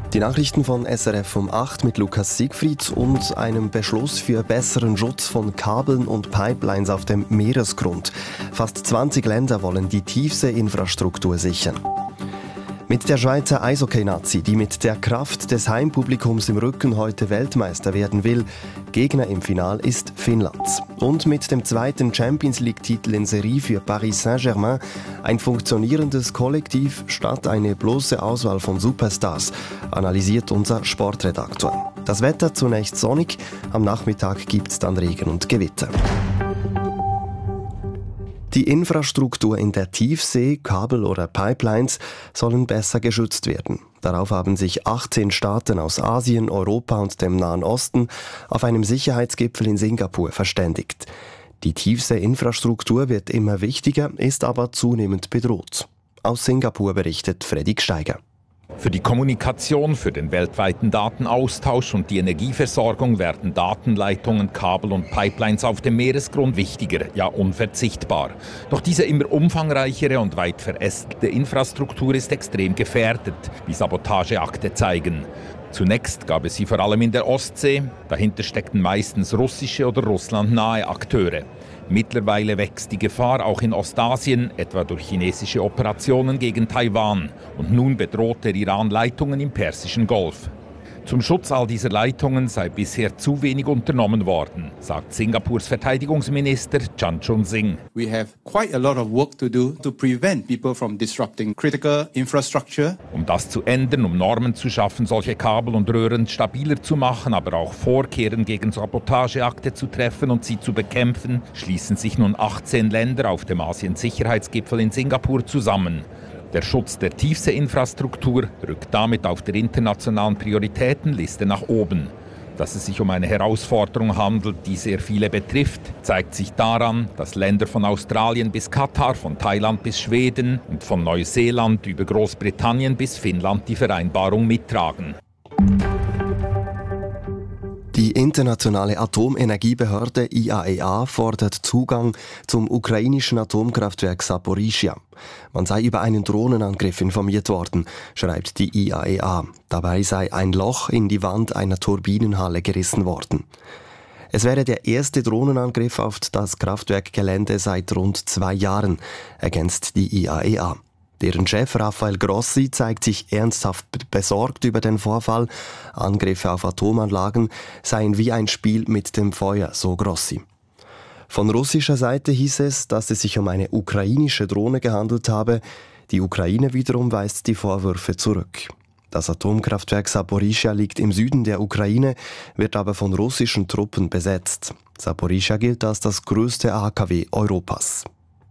Die Nachrichten von SRF um 8 mit Lukas Siegfried und einem Beschluss für besseren Schutz von Kabeln und Pipelines auf dem Meeresgrund. Fast 20 Länder wollen die Tiefseeinfrastruktur sichern. Mit der Schweizer Eishockey-Nazi, die mit der Kraft des Heimpublikums im Rücken heute Weltmeister werden will, Gegner im Final ist Finnland. Und mit dem zweiten Champions-League-Titel in Serie für Paris Saint-Germain ein funktionierendes Kollektiv statt eine bloße Auswahl von Superstars, analysiert unser Sportredaktor. Das Wetter zunächst sonnig, am Nachmittag gibt's dann Regen und Gewitter. Die Infrastruktur in der Tiefsee, Kabel oder Pipelines sollen besser geschützt werden. Darauf haben sich 18 Staaten aus Asien, Europa und dem Nahen Osten auf einem Sicherheitsgipfel in Singapur verständigt. Die Tiefseeinfrastruktur wird immer wichtiger, ist aber zunehmend bedroht. Aus Singapur berichtet Freddy Gsteiger. Für die Kommunikation, für den weltweiten Datenaustausch und die Energieversorgung werden Datenleitungen, Kabel und Pipelines auf dem Meeresgrund wichtiger, ja unverzichtbar. Doch diese immer umfangreichere und weit verästelte Infrastruktur ist extrem gefährdet, wie Sabotageakte zeigen. Zunächst gab es sie vor allem in der Ostsee, dahinter steckten meistens russische oder russlandnahe Akteure. Mittlerweile wächst die Gefahr auch in Ostasien, etwa durch chinesische Operationen gegen Taiwan. Und nun bedroht der Iran Leitungen im Persischen Golf. Zum Schutz all dieser Leitungen sei bisher zu wenig unternommen worden, sagt Singapurs Verteidigungsminister Chan Chun-sing. We have quite a lot of work to do to prevent people from disrupting critical infrastructure. Um das zu ändern, um Normen zu schaffen, solche Kabel und Röhren stabiler zu machen, aber auch Vorkehren gegen Sabotageakte zu treffen und sie zu bekämpfen, schließen sich nun 18 Länder auf dem Asien-Sicherheitsgipfel in Singapur zusammen. Der Schutz der Tiefseeinfrastruktur rückt damit auf der internationalen Prioritätenliste nach oben. Dass es sich um eine Herausforderung handelt, die sehr viele betrifft, zeigt sich daran, dass Länder von Australien bis Katar, von Thailand bis Schweden und von Neuseeland über Großbritannien bis Finnland die Vereinbarung mittragen. Die internationale Atomenergiebehörde IAEA fordert Zugang zum ukrainischen Atomkraftwerk Saporischschja. Man sei über einen Drohnenangriff informiert worden, schreibt die IAEA. Dabei sei ein Loch in die Wand einer Turbinenhalle gerissen worden. Es wäre der erste Drohnenangriff auf das Kraftwerkgelände seit rund 2 Jahren, ergänzt die IAEA. Deren Chef Rafael Grossi zeigt sich ernsthaft besorgt über den Vorfall. Angriffe auf Atomanlagen seien wie ein Spiel mit dem Feuer, so Grossi. Von russischer Seite hieß es, dass es sich um eine ukrainische Drohne gehandelt habe. Die Ukraine wiederum weist die Vorwürfe zurück. Das Atomkraftwerk Saporischschja liegt im Süden der Ukraine, wird aber von russischen Truppen besetzt. Saporischschja gilt als das größte AKW Europas.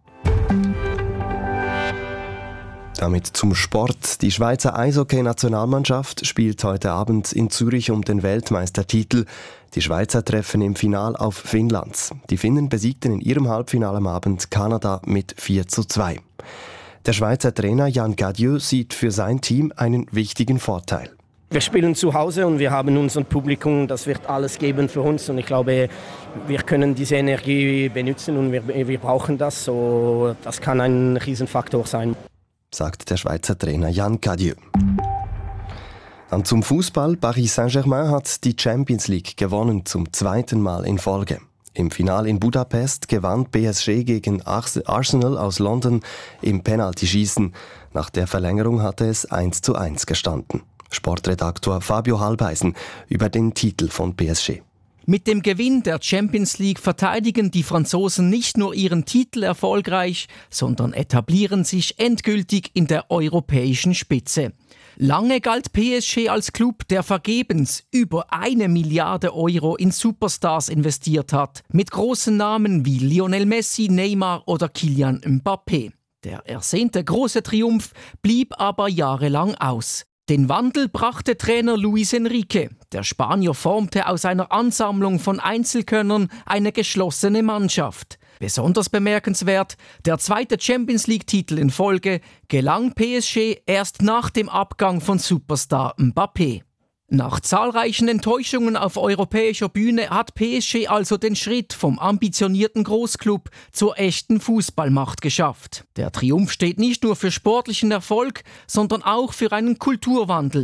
Damit zum Sport. Die Schweizer Eishockey-Nationalmannschaft spielt heute Abend in Zürich um den Weltmeistertitel. Die Schweizer treffen im Final auf Finnland. Die Finnen besiegten in ihrem Halbfinale am Abend Kanada mit 4:2. Der Schweizer Trainer Jan Cadieux sieht für sein Team einen wichtigen Vorteil. Wir spielen zu Hause und wir haben unser Publikum, das wird alles geben für uns. Und ich glaube, wir können diese Energie benutzen und wir brauchen das. So, das kann ein Riesenfaktor sein, sagt der Schweizer Trainer Jan Cadieux. Dann zum Fußball. Paris Saint-Germain hat die Champions League gewonnen, zum 2. Mal in Folge. Im Finale in Budapest gewann PSG gegen Arsenal aus London im Penaltyschießen. Nach der Verlängerung hatte es 1:1 gestanden. Sportredaktor Fabio Halbeisen über den Titel von PSG. Mit dem Gewinn der Champions League verteidigen die Franzosen nicht nur ihren Titel erfolgreich, sondern etablieren sich endgültig in der europäischen Spitze. Lange galt PSG als Club, der vergebens über 1 Milliarde Euro in Superstars investiert hat, mit großen Namen wie Lionel Messi, Neymar oder Kylian Mbappé. Der ersehnte große Triumph blieb aber jahrelang aus. Den Wandel brachte Trainer Luis Enrique. Der Spanier formte aus einer Ansammlung von Einzelkönnern eine geschlossene Mannschaft. Besonders bemerkenswert, der 2. Champions-League-Titel in Folge gelang PSG erst nach dem Abgang von Superstar Mbappé. Nach zahlreichen Enttäuschungen auf europäischer Bühne hat PSG also den Schritt vom ambitionierten Großklub zur echten Fußballmacht geschafft. Der Triumph steht nicht nur für sportlichen Erfolg, sondern auch für einen Kulturwandel.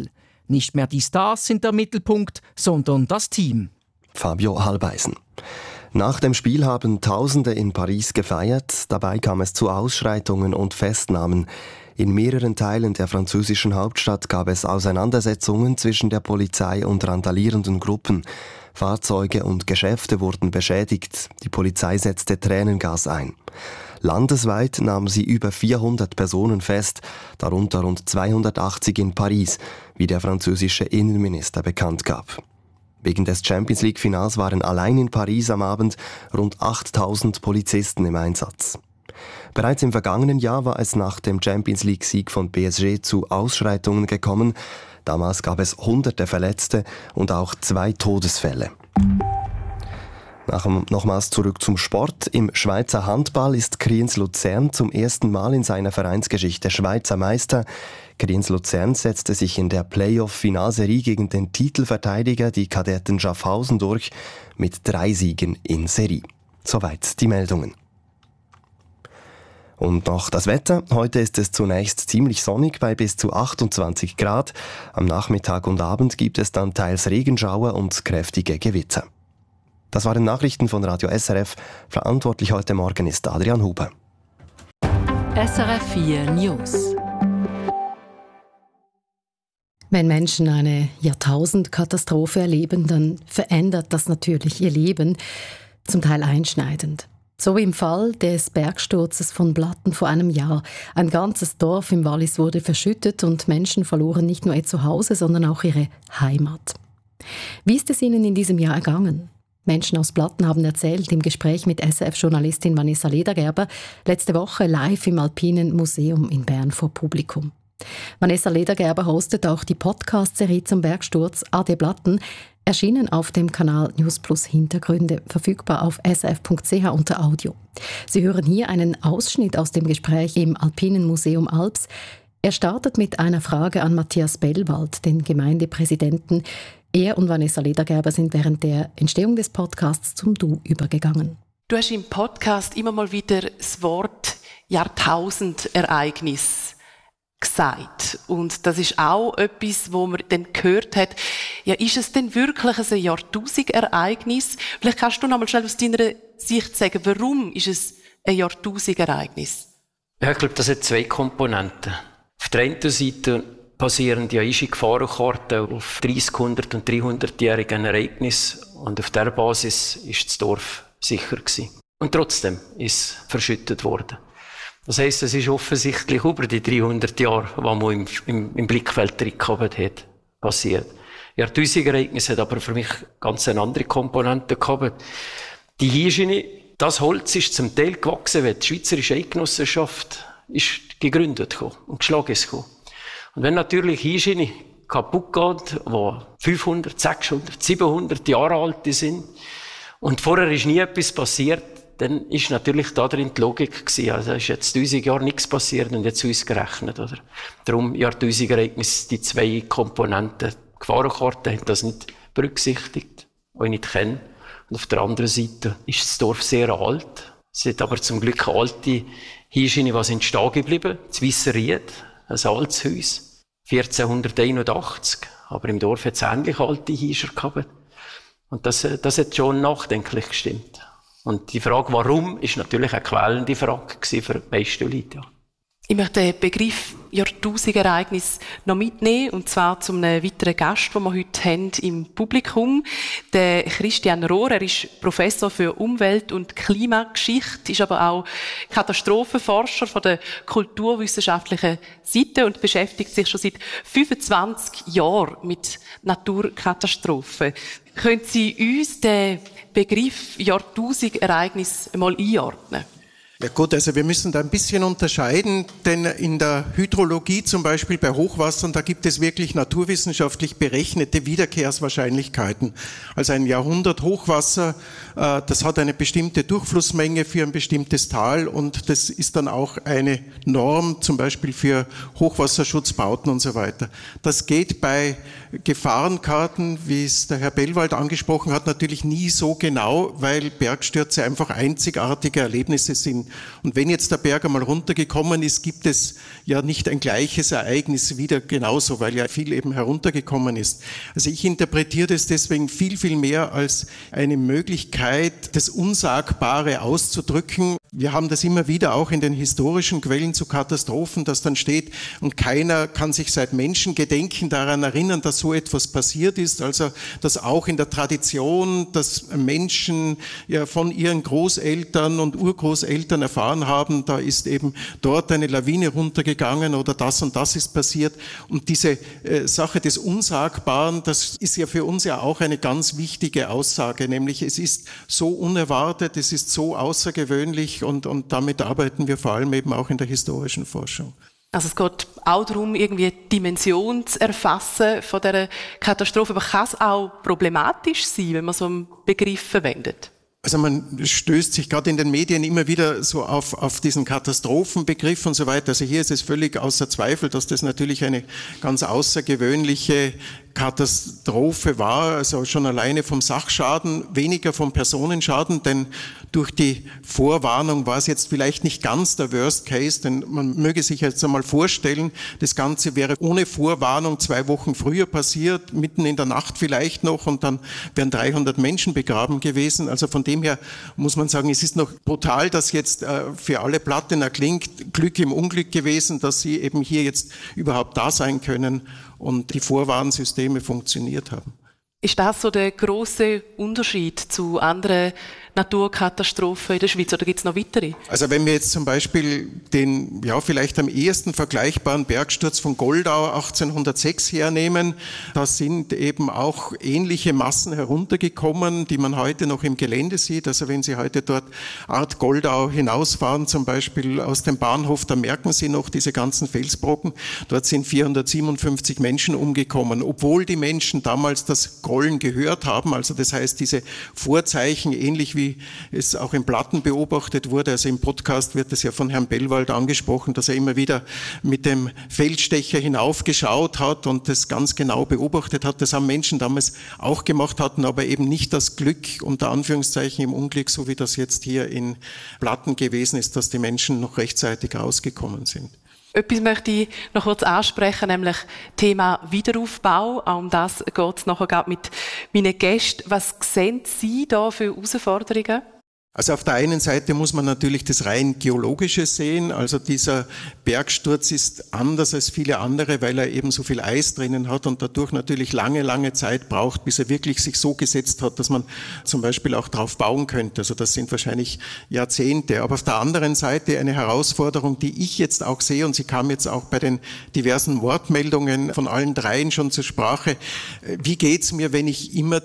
Nicht mehr die Stars sind der Mittelpunkt, sondern das Team. Fabio Halbeisen. Nach dem Spiel haben Tausende in Paris gefeiert. Dabei kam es zu Ausschreitungen und Festnahmen. In mehreren Teilen der französischen Hauptstadt gab es Auseinandersetzungen zwischen der Polizei und randalierenden Gruppen. Fahrzeuge und Geschäfte wurden beschädigt. Die Polizei setzte Tränengas ein. Landesweit nahm sie über 400 Personen fest, darunter rund 280 in Paris, wie der französische Innenminister bekannt gab. Wegen des Champions-League-Finals waren allein in Paris am Abend rund 8000 Polizisten im Einsatz. Bereits im vergangenen Jahr war es nach dem Champions-League-Sieg von PSG zu Ausschreitungen gekommen. Damals gab es hunderte Verletzte und auch 2 Todesfälle. Nochmals zurück zum Sport. Im Schweizer Handball ist Kriens Luzern zum ersten Mal in seiner Vereinsgeschichte Schweizer Meister. Kriens Luzern setzte sich in der Playoff-Finalserie gegen den Titelverteidiger, die Kadetten Schaffhausen, durch, mit 3 Siegen in Serie. Soweit die Meldungen. Und noch das Wetter. Heute ist es zunächst ziemlich sonnig bei bis zu 28 Grad. Am Nachmittag und Abend gibt es dann teils Regenschauer und kräftige Gewitter. Das waren Nachrichten von Radio SRF. Verantwortlich heute Morgen ist Adrian Huber. SRF 4 News. Wenn Menschen eine Jahrtausendkatastrophe erleben, dann verändert das natürlich ihr Leben, zum Teil einschneidend. So wie im Fall des Bergsturzes von Blatten vor einem Jahr. Ein ganzes Dorf im Wallis wurde verschüttet und Menschen verloren nicht nur ihr Zuhause, sondern auch ihre Heimat. Wie ist es Ihnen in diesem Jahr ergangen? Menschen aus Blatten haben erzählt im Gespräch mit SRF-Journalistin Vanessa Ledergerber letzte Woche live im Alpinen Museum in Bern vor Publikum. Vanessa Ledergerber hostet auch die Podcast-Serie zum Bergsturz «Ade Blatten», erschienen auf dem Kanal News Plus Hintergründe, verfügbar auf srf.ch unter Audio. Sie hören hier einen Ausschnitt aus dem Gespräch im Alpinen Museum Alps. Er startet mit einer Frage an Matthias Bellwald, den Gemeindepräsidenten. Er und Vanessa Ledergerber sind während der Entstehung des Podcasts zum Du übergegangen. Du hast im Podcast immer mal wieder das Wort Jahrtausendereignis gesagt. Und das ist auch etwas, wo man dann gehört hat, ja, ist es denn wirklich ein Jahrtausendereignis? Vielleicht kannst du noch mal schnell aus deiner Sicht sagen, warum ist es ein Jahrtausendereignis? Ja, ich glaube, das hat 2 Komponenten. Auf der einen Seite basieren die Gefahrenkarten auf 30, 100 und 300-jährigen Ereignissen. Und auf dieser Basis ist das Dorf sicher gewesen. Und trotzdem ist es verschüttet worden. Das heisst, es ist offensichtlich über die 300 Jahre, die man im Blickfeld drin gehabt hat, passiert. Jahrtausendereignis hat aber für mich ganz eine andere Komponente gehabt. Die Hirschiene, das Holz ist zum Teil gewachsen, weil die Schweizerische Eidgenossenschaft ist gegründet und geschlagen ist. Und wenn natürlich Hirschiene kaputt geht, die 500, 600, 700 Jahre alt sind, und vorher ist nie etwas passiert, dann ist natürlich da drin die Logik gewesen. Also ist jetzt 1000 Jahre nichts passiert und jetzt ausgerechnet, oder? Darum Jahrtausendereignis, die 2 Komponenten. Die Gefahrenkarte haben das nicht berücksichtigt, auch nicht kennen. Und auf der anderen Seite ist das Dorf sehr alt. Es hat aber zum Glück eine alte Hirschiene, was stehen geblieben. Das Weisserried, ein altes Haus. 1481. Aber im Dorf hat es ähnlich alte Hirscher gehabt. Und das hat schon nachdenklich gestimmt. Und die Frage, warum, ist natürlich eine quälende Frage für die meisten Leute. Ja. Ich möchte den Begriff Jahrtausendereignis noch mitnehmen, und zwar zu einem weiteren Gast, den wir heute haben im Publikum. Der Christian Rohr, er ist Professor für Umwelt- und Klimageschichte, ist aber auch Katastrophenforscher von der kulturwissenschaftlichen Seite und beschäftigt sich schon seit 25 Jahren mit Naturkatastrophen. Können Sie uns den Begriff Jahrtausendereignis einmal einordnen? Ja gut, also wir müssen da ein bisschen unterscheiden, denn in der Hydrologie zum Beispiel bei Hochwassern, da gibt es wirklich naturwissenschaftlich berechnete Wiederkehrswahrscheinlichkeiten. Also ein Jahrhundert-Hochwasser, das hat eine bestimmte Durchflussmenge für ein bestimmtes Tal und das ist dann auch eine Norm zum Beispiel für Hochwasserschutzbauten und so weiter. Das geht bei Gefahrenkarten, wie es der Herr Bellwald angesprochen hat, natürlich nie so genau, weil Bergstürze einfach einzigartige Erlebnisse sind. sind. Und wenn jetzt der Berg einmal runtergekommen ist, gibt es ja nicht ein gleiches Ereignis wieder genauso, weil ja viel eben heruntergekommen ist. Also ich interpretiere das deswegen viel, viel mehr als eine Möglichkeit, das Unsagbare auszudrücken. Wir haben das immer wieder auch in den historischen Quellen zu Katastrophen, dass dann steht, und keiner kann sich seit Menschengedenken daran erinnern, dass so etwas passiert ist. Also, dass auch in der Tradition, dass Menschen ja von ihren Großeltern und Urgroßeltern erfahren haben, da ist eben dort eine Lawine runtergegangen oder das und das ist passiert. Und diese Sache des Unsagbaren, das ist ja für uns ja auch eine ganz wichtige Aussage, nämlich es ist so unerwartet, es ist so außergewöhnlich und damit arbeiten wir vor allem eben auch in der historischen Forschung. Also es geht auch darum, irgendwie die Dimension zu erfassen von dieser Katastrophe. Aber kann es auch problematisch sein, wenn man so einen Begriff verwendet? Also man stößt sich gerade in den Medien immer wieder so auf diesen Katastrophenbegriff und so weiter. Also hier ist es völlig außer Zweifel, dass das natürlich eine ganz außergewöhnliche Katastrophe war, also schon alleine vom Sachschaden, weniger vom Personenschaden, denn durch die Vorwarnung war es jetzt vielleicht nicht ganz der Worst Case, denn man möge sich jetzt einmal vorstellen, das Ganze wäre ohne Vorwarnung 2 Wochen früher passiert, mitten in der Nacht vielleicht noch, und dann wären 300 Menschen begraben gewesen. Also von dem her muss man sagen, es ist noch brutal, dass jetzt für alle Plattener klingt, Glück im Unglück gewesen, dass sie eben hier jetzt überhaupt da sein können und die Vorwarnsysteme funktioniert haben. Ist das so der grosse Unterschied zu anderen Naturkatastrophen in der Schweiz, oder gibt es noch weitere? Also wenn wir jetzt zum Beispiel den vielleicht am ehesten vergleichbaren Bergsturz von Goldau 1806 hernehmen, da sind eben auch ähnliche Massen heruntergekommen, die man heute noch im Gelände sieht. Also wenn Sie heute dort Art Goldau hinausfahren, zum Beispiel aus dem Bahnhof, da merken Sie noch diese ganzen Felsbrocken. Dort sind 457 Menschen umgekommen, obwohl die Menschen damals das Grollen gehört haben. Also das heißt, diese Vorzeichen, ähnlich wie es auch in Platten beobachtet wurde, also im Podcast wird es ja von Herrn Bellwald angesprochen, dass er immer wieder mit dem Feldstecher hinaufgeschaut hat und das ganz genau beobachtet hat. Das haben Menschen damals auch gemacht, hatten aber eben nicht das Glück, unter Anführungszeichen im Unglück, so wie das jetzt hier in Platten gewesen ist, dass die Menschen noch rechtzeitig rausgekommen sind. Etwas möchte ich noch kurz ansprechen, nämlich Thema Wiederaufbau. Auch um das geht es nachher mit meinen Gästen. Was sehen Sie da für Herausforderungen? Also auf der einen Seite muss man natürlich das rein Geologische sehen. Also dieser Bergsturz ist anders als viele andere, weil er eben so viel Eis drinnen hat und dadurch natürlich lange, lange Zeit braucht, bis er wirklich sich so gesetzt hat, dass man zum Beispiel auch drauf bauen könnte. Also das sind wahrscheinlich Jahrzehnte. Aber auf der anderen Seite eine Herausforderung, die ich jetzt auch sehe, und sie kam jetzt auch bei den diversen Wortmeldungen von allen dreien schon zur Sprache. Wie geht's mir, wenn ich immer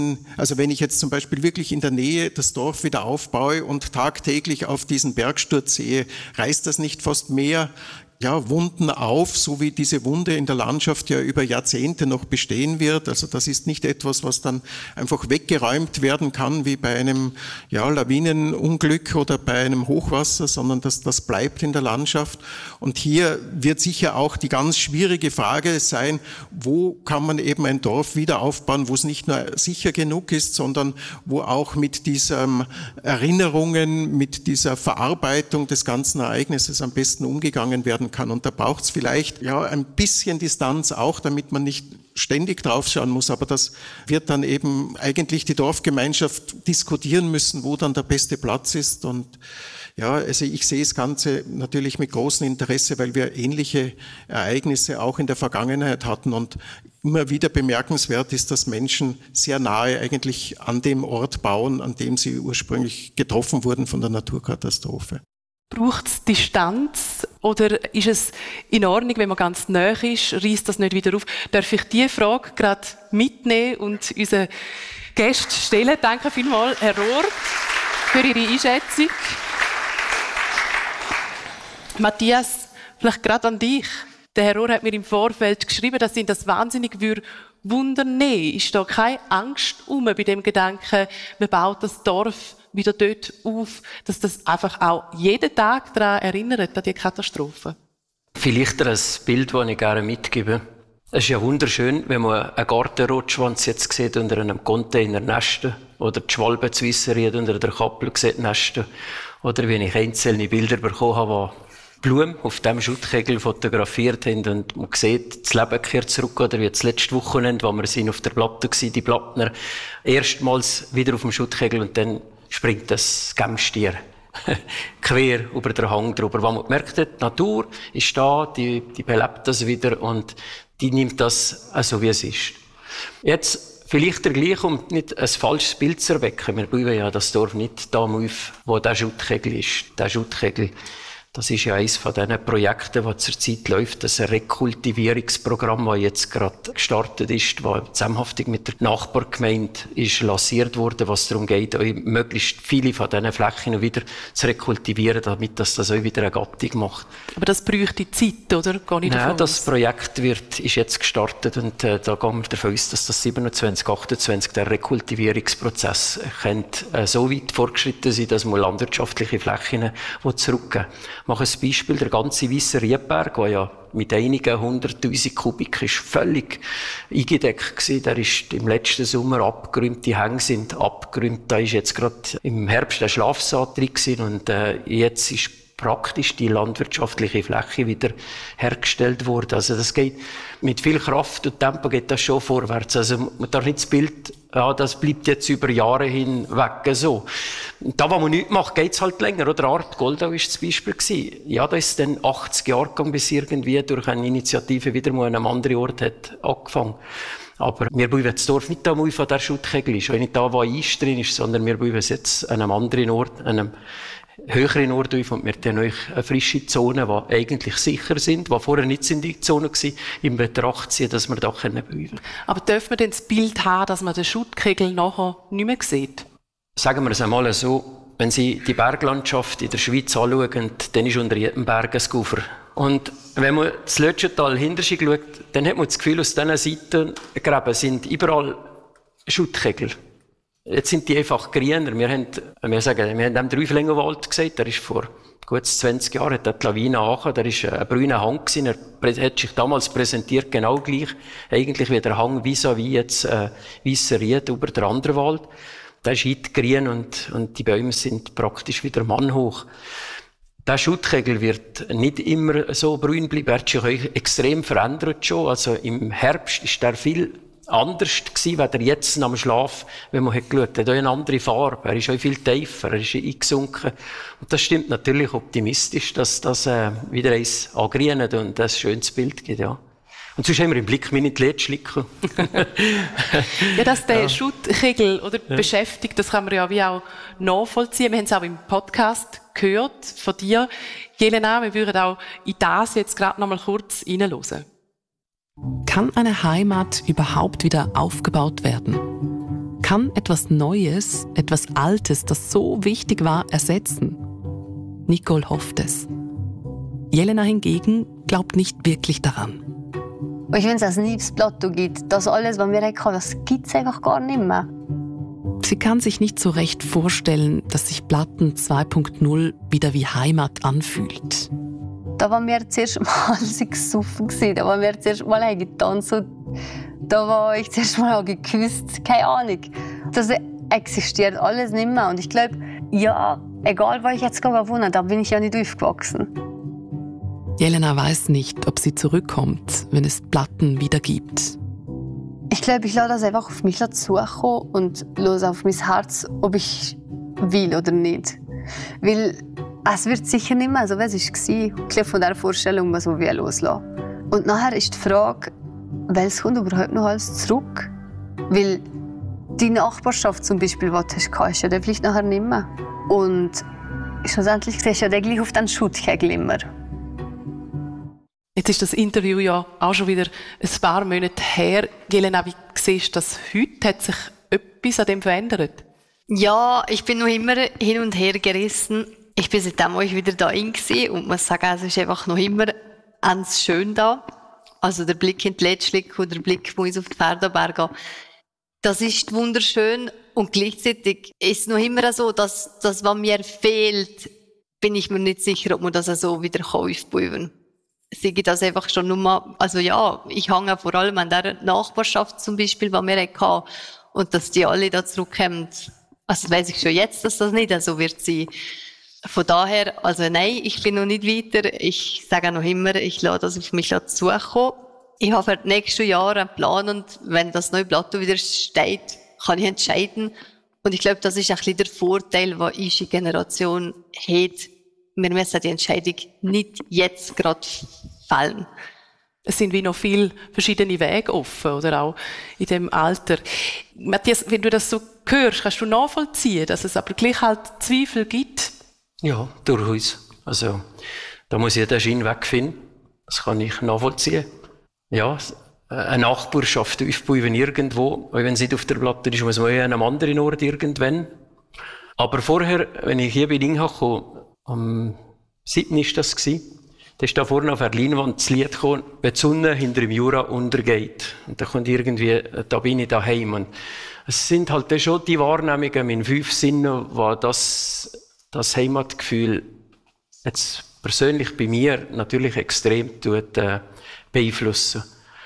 wenn ich jetzt zum Beispiel wirklich in der Nähe das Dorf wieder aufbaue und tagtäglich auf diesen Bergsturz sehe, reißt das nicht fast mehr Wunden auf, so wie diese Wunde in der Landschaft ja über Jahrzehnte noch bestehen wird. Also das ist nicht etwas, was dann einfach weggeräumt werden kann, wie bei einem Lawinenunglück oder bei einem Hochwasser, sondern das bleibt in der Landschaft. Und hier wird sicher auch die ganz schwierige Frage sein, wo kann man eben ein Dorf wieder aufbauen, wo es nicht nur sicher genug ist, sondern wo auch mit diesen Erinnerungen, mit dieser Verarbeitung des ganzen Ereignisses am besten umgegangen werden kann. Und da braucht es vielleicht ein bisschen Distanz auch, damit man nicht ständig draufschauen muss. Aber das wird dann eben eigentlich die Dorfgemeinschaft diskutieren müssen, wo dann der beste Platz ist. Und also ich sehe das Ganze natürlich mit großem Interesse, weil wir ähnliche Ereignisse auch in der Vergangenheit hatten. Und immer wieder bemerkenswert ist, dass Menschen sehr nahe eigentlich an dem Ort bauen, an dem sie ursprünglich getroffen wurden von der Naturkatastrophe. Braucht es Distanz oder ist es in Ordnung, wenn man ganz nah ist, reißt das nicht wieder auf? Darf ich diese Frage gerade mitnehmen und unseren Gästen stellen? Danke vielmals, Herr Rohr, für Ihre Einschätzung. Matthias, vielleicht gerade an dich. Der Herr Rohr hat mir im Vorfeld geschrieben, dass ihn das wahnsinnig wundern würde. Ist da keine Angst bei dem Gedanken, man baut das Dorf wieder dort auf, dass das einfach auch jeden Tag daran erinnert, an die Katastrophe? Vielleicht ein Bild, das ich gerne mitgebe. Es ist ja wunderschön, wenn man einen Gartenrotschwanz jetzt sieht unter einem Containernest. oder die Schwalbe zu Wissenried unter der Kappel sieht nesten. Oder wenn ich einzelne Bilder bekommen habe, wo Blumen auf dem Schuttkegel fotografiert haben und man sieht, das Leben kehrt zurück, oder wie das letzte Wochenende, wo wir sind auf der Platte waren, die Plattner, erstmals wieder auf dem Schuttkegel und dann springt das Gemstier quer über den Hang drüber. Wo man gemerkt hat, die Natur ist da, die belebt das wieder und die nimmt das so, wie es ist. Jetzt vielleicht der gleiche, um nicht ein falsches Bild zu erwecken. Wir bauen ja das Dorf nicht da auf, wo der Schuttkegel ist. Der Schuttkegel, das ist ja eines von diesen Projekten, das zurzeit läuft, das Rekultivierungsprogramm, das jetzt gerade gestartet ist, das zusammenhaftig mit der Nachbargemeinde ist lanciert wurde, was darum geht, auch möglichst viele von diesen Flächen wieder zu rekultivieren, damit das auch wieder eine Gattung macht. Aber das bräuchte Zeit, oder? Nein, das Projekt ist jetzt gestartet und da gehen wir davon aus, dass das 27, 28 der Rekultivierungsprozess könnte so weit fortgeschritten sein, dass man landwirtschaftliche Flächen zurückgeben. Ich mache ein Beispiel, der ganze Weisse Riedberg, der ja mit einigen 100'000 Kubik ist völlig eingedeckt gewesen. Der ist im letzten Sommer abgeräumt, die Hänge sind abgeräumt, da ist jetzt gerade im Herbst der Schlafsaat drin gewesen und jetzt ist praktisch die landwirtschaftliche Fläche wieder hergestellt worden. Also das geht mit viel Kraft und Tempo geht das schon vorwärts. Also man darf nicht das Bild, das bleibt jetzt über Jahre hinweg so. Da, wo man nichts macht, geht's halt länger. Oder Art Goldau ist das Beispiel gewesen. Ja, da ist dann 80 Jahre gegangen, bis irgendwie durch eine Initiative wieder mal an einem anderen Ort hat angefangen. Aber wir bauen das Dorf nicht da von der Schuttkegel ist, auch nicht da, wo Eis drin ist, sondern wir bauen es jetzt an einem anderen Ort, an einem höheren Ort auf und wir haben euch eine frische Zone, die eigentlich sicher sind, die vorher nicht in die Zone waren, in Betracht ziehen, dass wir da bauen können. Aber dürfen wir denn das Bild haben, dass man den Schuttkegel nachher nicht mehr sieht? Sagen wir es einmal so, wenn Sie die Berglandschaft in der Schweiz anschauen, dann ist unter jedem Berg ein Ufer. Und wenn man das Lötschental hinter sich schaut, dann hat man das Gefühl, aus diesen Seitengräben sind überall Schuttkegel. Jetzt sind die einfach grüner. Wir haben dem Dräuflingenwald gesagt, der ist vor gut 20 Jahren, hat die Lawine angekommen, der ist ein brüner Hang gewesen. Er hat sich damals präsentiert, genau gleich, eigentlich wie der Hang vis-à-vis jetzt, Wissenried über der andere Wald. Der ist heute grün und die Bäume sind praktisch wieder mannhoch. Der Schuttkegel wird nicht immer so grün bleiben, er hat sich auch extrem verändert schon. Also im Herbst ist der viel anders gewesen, als er jetzt am Schlaf, wenn man hat geschaut, er hat auch eine andere Farbe, er ist auch viel tiefer, er ist eingesunken. Und das stimmt natürlich optimistisch, dass das wieder eins angrünt und ein schönes Bild gibt, ja. Und sonst haben wir im Blick meine Lädschlicken. Ja, dass der Schuttkegel oder beschäftigt, das kann man ja wie auch nachvollziehen. Wir haben es auch im Podcast gehört von dir. Jelena, wir würden auch in das jetzt gerade noch mal kurz reinhören. Kann eine Heimat überhaupt wieder aufgebaut werden? Kann etwas Neues, etwas Altes, das so wichtig war, ersetzen? Nicole hofft es. Jelena hingegen glaubt nicht wirklich daran. Ich finde, dass es nie aufs Plateau gibt. Das alles, was wir haben, das gibt es einfach gar nicht mehr. Sie kann sich nicht so recht vorstellen, dass sich Platten 2.0 wieder wie Heimat anfühlt. Da waren wir zuerst mal gesoffen, da waren wir zuerst mal getanzt, da war ich zuerst mal geküsst, keine Ahnung. Das existiert alles nicht mehr. Und ich glaube, ja, egal wo ich jetzt wohne, da bin ich ja nicht aufgewachsen. Jelena weiß nicht, ob sie zurückkommt, wenn es Platten wieder gibt. Ich glaube, ich lasse das einfach auf mich zukommen und lasse auf mein Herz, ob ich will oder nicht. Weil es wird sicher nicht mehr so, wie es war. Ich glaube, von dieser Vorstellung muss man loslassen. Und nachher ist die Frage, welches kommt überhaupt noch alles zurück? Weil die Nachbarschaft zum Beispiel, die du hast, ist ja dann vielleicht nachher nicht mehr. Und schlussendlich siehst du ja gleich auf den Schuttkegel immer. Jetzt ist das Interview ja auch schon wieder ein paar Monate her. Jelena, wie siehst du das heute? Hat sich etwas an dem verändert? Ja, ich bin noch immer hin und her gerissen. Ich bin seitdem auch wieder da gewesen und muss sagen, es ist einfach noch immer ganz schön da. Also der Blick in die Lädschlik oder der Blick auf die Pferdeberge. Das ist wunderschön und gleichzeitig ist es noch immer so, dass das, was mir fehlt, bin ich mir nicht sicher, ob man das so wieder aufbauen kann. Sehe ich das einfach schon nur mal, also ja, ich hänge vor allem an der Nachbarschaft zum Beispiel, die wir hatten. Und dass die alle da zurückkommen, also weiss ich schon jetzt, dass das nicht so wird sein. Von daher, also nein, ich bin noch nicht weiter. Ich sage auch noch immer, ich lasse das auf mich zukommen. Ich habe für die nächsten Jahre einen Plan und wenn das neue Plateau wieder steht, kann ich entscheiden. Und ich glaube, das ist ein bisschen der Vorteil, den unsere Generation hat. Wir müssen die Entscheidung nicht jetzt gerade fällen. Es sind wie noch viele verschiedene Wege offen, oder auch in dem Alter. Matthias, wenn du das so hörst, kannst du nachvollziehen, dass es aber gleich halt Zweifel gibt? Ja, durchaus. Also, da muss ich den Schein wegfinden. Das kann ich nachvollziehen. Ja, eine Nachbarschaft aufbauen irgendwo, auch wenn sie nicht auf der Platte ist, muss man ja an einem anderen Ort irgendwann. Aber vorher, wenn ich hier bei Inga kam, am 7. ist das gewesen, da ist da vorne auf der Leinwand das Lied gekommen, wenn die Sonne hinter dem Jura untergeht. Und da kommt irgendwie, da bin ich daheim. Und es sind halt schon die Wahrnehmungen in 5 Sinnen, wo das Heimatgefühl jetzt persönlich bei mir natürlich extrem beeinflussen.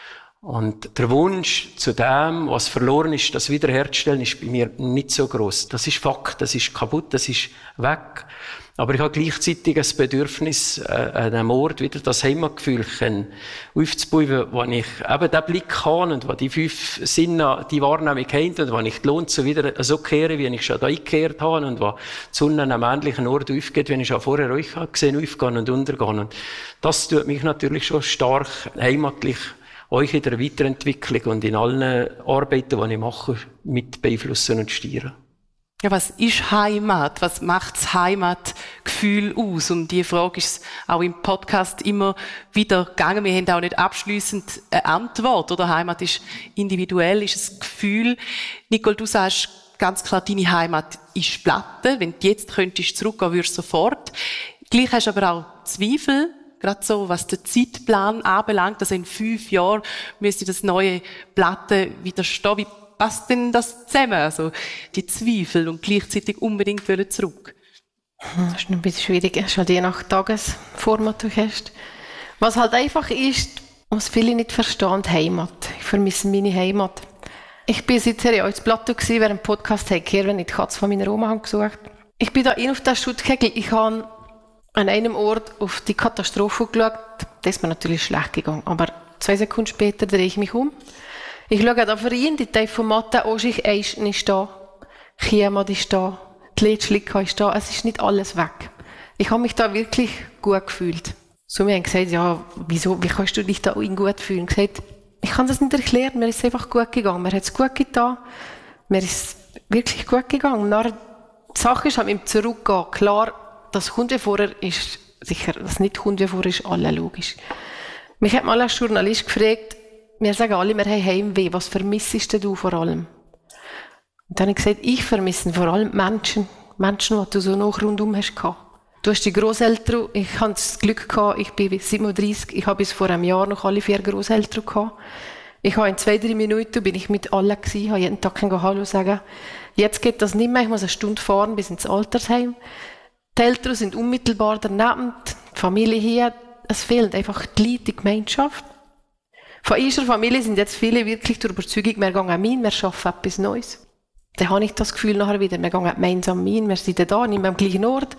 Und der Wunsch zu dem, was verloren ist, das wiederherzustellen, ist bei mir nicht so gross. Das ist Fakt, das ist kaputt, das ist weg. Aber ich habe gleichzeitig ein Bedürfnis, an einem Ort wieder das Heimatgefühl aufzubauen, wo ich eben den Blick habe und wo die 5 Sinne die Wahrnehmung haben und wo ich die Lohn so wieder so kehre, wie ich schon da eingekehrt habe und wo die Sonne an einem ähnlichen Ort aufgeht, wie ich schon vorher euch gesehen aufgehen und untergehen. Und das tut mich natürlich schon stark heimatlich euch in der Weiterentwicklung und in allen Arbeiten, die ich mache, mit beeinflussen und steuern. Ja, was ist Heimat? Was macht das Heimatgefühl aus? Und die Frage ist auch im Podcast immer wieder gegangen. Wir haben auch nicht abschliessend eine Antwort, oder? Heimat ist individuell, ist ein Gefühl. Nicole, du sagst ganz klar, deine Heimat ist Platte. Wenn du jetzt könntest zurückgehen, würdest du sofort. Gleich hast du aber auch Zweifel. Gerade so, was den Zeitplan anbelangt, also in 5 Jahren müsste das neue Platte wieder stehen. Wie passt denn das zusammen? Also, die Zweifel und gleichzeitig unbedingt zurück. Das ist ein bisschen schwierig. Das ist halt je nach Tagesformat, du hast. Was halt einfach ist, was viele nicht verstehen, Heimat. Ich vermisse meine Heimat. Ich bin seither ja als Plateau gewesen, während dem Podcast hier, wenn ich die Katze von meiner Oma gesucht. Ich bin da auf der Schuttkegel. Ich habe an einem Ort auf die Katastrophe geschaut. Das ist mir natürlich schlecht gegangen. Aber 2 Sekunden später drehe ich mich um. Ich schaue da für ihn, die Teilformate, Oschich Eischen ist da, Chiemad ist da, die Letschlicka ist da, es ist nicht alles weg. Ich habe mich da wirklich gut gefühlt. So, wir haben gesagt, ja, wieso, wie kannst du dich da gut fühlen? Ich habe gesagt, ich kann das nicht erklären, mir ist es einfach gut gegangen, mir hat es gut getan, mir ist es wirklich gut gegangen. Und dann, die Sache ist, mit dem Zurückgehen, klar, das kommt wie vorher ist sicher, das nicht kommt wie vorher ist alle logisch. Mich hat mal als Journalist gefragt, wir sagen alle, wir haben Heimweh, was vermissest du vor allem? Und dann habe ich gesagt, ich vermisse vor allem Menschen, die du so noch rundum hast gehabt. Du hast die Grosseltern, ich hatte das Glück gehabt, ich bin 37, ich habe bis vor einem Jahr noch alle 4 Grosseltern gehabt. Ich habe in 2-3 Minuten bin ich mit allen gewesen, habe jeden Tag Hallo sagen. Jetzt geht das nicht mehr, ich muss eine Stunde fahren bis ins Altersheim. Die Eltern sind unmittelbar daneben, die Familie hier, es fehlt einfach die Leute, die Gemeinschaft. Von unserer Familie sind jetzt viele wirklich der Überzeugung, wir gehen rein, wir schaffen etwas Neues. Dann habe ich das Gefühl nachher wieder, wir gehen gemeinsam rein, wir sind da, nicht mehr am gleichen Ort.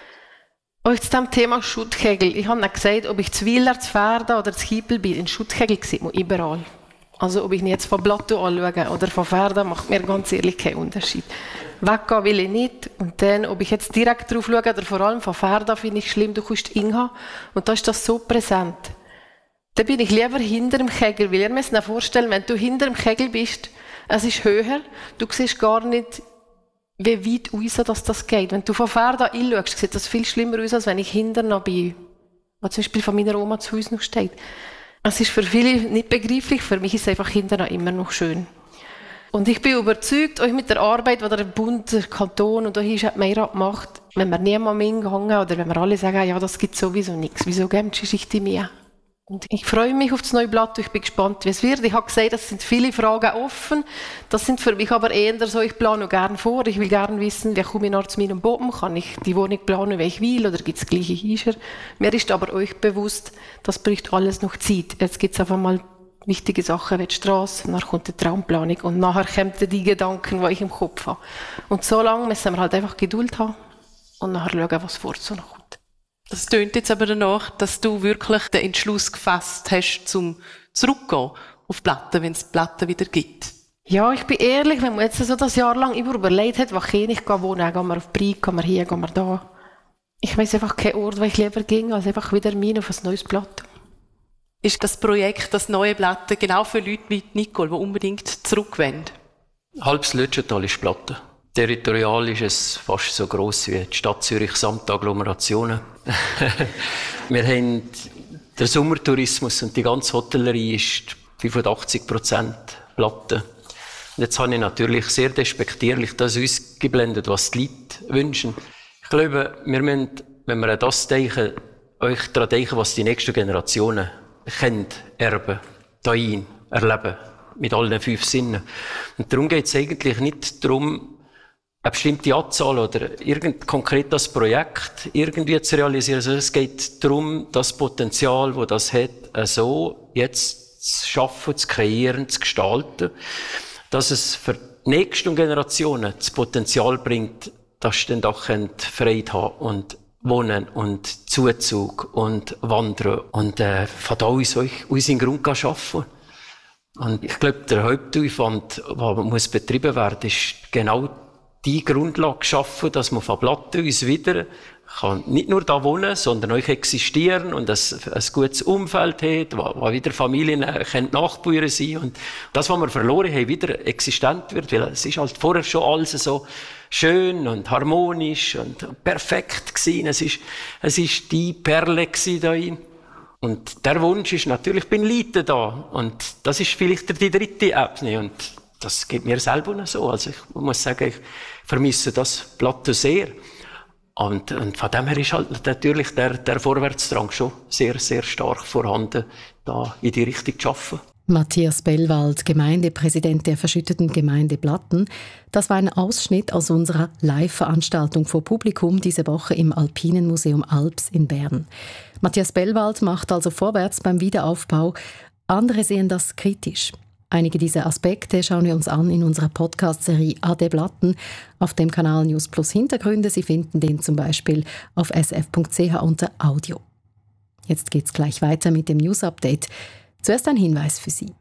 Und zu dem Thema Schuttkegel, ich habe nicht gesagt, ob ich zu Wieler, zu Verden oder zu Kiepel bin, in Schuttkegel sieht man überall. Also ob ich ihn jetzt von Plateau anschaue oder von Verden, macht mir ganz ehrlich keinen Unterschied. Weggehen will ich nicht. Und dann, ob ich jetzt direkt drauf schaue oder vor allem von Verden, finde ich schlimm, du kommst Inga und da ist das so präsent. Dann bin ich lieber hinter dem Kegel, weil ihr müsst euch vorstellen, wenn du hinter dem Kegel bist, es ist höher, du siehst gar nicht, wie weit raus das geht. Wenn du von Verden anschaust, sieht das viel schlimmer aus, als wenn ich hinter noch bin, was zum Beispiel von meiner Oma zu Hause noch steht. Es ist für viele nicht begreiflich, für mich ist es einfach hinterher immer noch schön. Und ich bin überzeugt, euch mit der Arbeit, die der Bund, der Kanton und hier hat Meirat macht, wenn wir niemandem hingegangen oder wenn wir alle sagen, ja, das gibt sowieso nichts, wieso geben die Geschichte mehr? Und ich freue mich auf das neue Blatt, ich bin gespannt, wie es wird. Ich habe gesagt, es sind viele Fragen offen. Das sind für mich aber eher so, ich plane gerne vor. Ich will gerne wissen, wie komme ich nach zu meinem Boden? Kann ich die Wohnung planen, wie ich will? Oder gibt es gleiche Hischer? Mir ist aber euch bewusst, das braucht alles noch Zeit. Jetzt gibt es einfach mal wichtige Sachen wie die Strasse, dann kommt die Traumplanung und nachher kommen die Gedanken, die ich im Kopf habe. Und so lange müssen wir halt einfach Geduld haben und nachher schauen, was vor so noch kommt. Das tönt jetzt aber danach, dass du wirklich den Entschluss gefasst hast, zum zurückgehen auf die Platte, wenn es die Platte wieder gibt. Ja, ich bin ehrlich, wenn man jetzt so das Jahr lang immer überlegt hat, wo kann ich wohnen, gehen wir auf Brig, gehen wir hier, gehen wir da. Ich weiss einfach keinen Ort, wo ich lieber ging, als einfach wieder mein auf ein neues Blatt. Ist das Projekt, das neue Platte, genau für Leute wie Nicole, die unbedingt zurück wollen? Halbes Lütschental ist Platte. Territorial ist es fast so gross wie die Stadt Zürich samt Agglomerationen. Wir haben der Sommertourismus und die ganze Hotellerie ist 85% Platte. Und jetzt habe ich natürlich sehr despektierlich das ausgeblendet, was die Leute wünschen. Ich glaube, wir müssen, wenn wir an das denken, euch daran denken, was die nächsten Generationen können erben, dahin erleben, mit allen 5 Sinnen. Und darum geht es eigentlich nicht darum, eine bestimmte Anzahl oder irgend konkret das Projekt irgendwie zu realisieren. Also es geht darum, das Potenzial, das das hat, so jetzt zu schaffen, zu kreieren, zu gestalten, dass es für die nächsten Generationen das Potenzial bringt, dass sie dann auch Freude haben und wohnen und Zuzug und wandern und von da aus unseren Grund schaffen. Und ich glaube, der Hauptaufwand, der muss betrieben werden, ist genau die Grundlage schaffen, dass man von Platte aus wieder kann nicht nur da wohnen, sondern auch existieren und ein gutes Umfeld hat, wo wieder Familien Nachbarn sein und das, was wir verloren haben, wieder existent wird, weil es ist halt vorher schon alles so schön und harmonisch und perfekt gewesen. Es ist die Perle gewesen da rein. Und der Wunsch ist natürlich, ich bin Leute da und das ist vielleicht die dritte Ebene und das geht mir selber noch so. Also ich muss sagen, ich vermisse das Plateau sehr. Und von dem her ist halt natürlich der Vorwärtsdrang schon sehr, sehr stark vorhanden, da in die Richtung zu arbeiten. Matthias Bellwald, Gemeindepräsident der verschütteten Gemeinde Blatten. Das war ein Ausschnitt aus unserer Live-Veranstaltung vor Publikum diese Woche im Alpinen Museum Alps in Bern. Matthias Bellwald macht also vorwärts beim Wiederaufbau. Andere sehen das kritisch. Einige dieser Aspekte schauen wir uns an in unserer Podcast-Serie «AD Blatten» auf dem Kanal News Plus Hintergründe. Sie finden den zum Beispiel auf sf.ch unter Audio. Jetzt geht's gleich weiter mit dem News-Update. Zuerst ein Hinweis für Sie.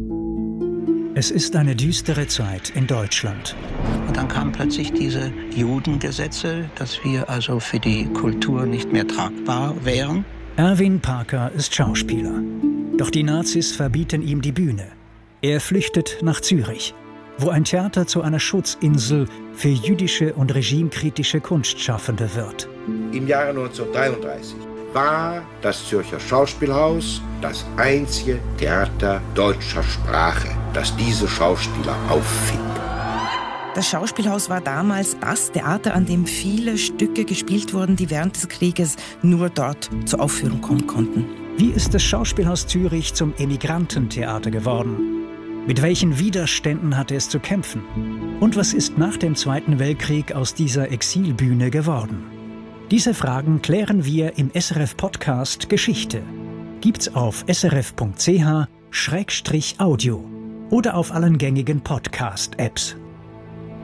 Es ist eine düstere Zeit in Deutschland. Und dann kamen plötzlich diese Judengesetze, dass wir also für die Kultur nicht mehr tragbar wären. Erwin Parker ist Schauspieler. Doch die Nazis verbieten ihm die Bühne. Er flüchtet nach Zürich, wo ein Theater zu einer Schutzinsel für jüdische und regimekritische Kunstschaffende wird. Im Jahre 1933 war das Zürcher Schauspielhaus das einzige Theater deutscher Sprache, das diese Schauspieler auffing. Das Schauspielhaus war damals das Theater, an dem viele Stücke gespielt wurden, die während des Krieges nur dort zur Aufführung kommen konnten. Wie ist das Schauspielhaus Zürich zum Emigrantentheater geworden? Mit welchen Widerständen hatte es zu kämpfen? Und was ist nach dem Zweiten Weltkrieg aus dieser Exilbühne geworden? Diese Fragen klären wir im SRF-Podcast Geschichte. Gibt's auf srf.ch/audio oder auf allen gängigen Podcast-Apps.